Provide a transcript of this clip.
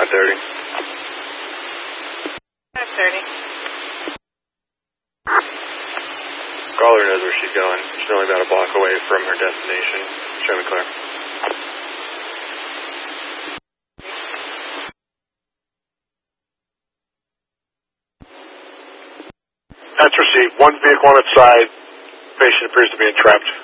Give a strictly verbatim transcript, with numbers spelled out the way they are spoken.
five thirty. five thirty. Caller knows where she's going. She's only about a block away from her destination. Show me clear. That's received. One vehicle on its side. Patient appears to be entrapped.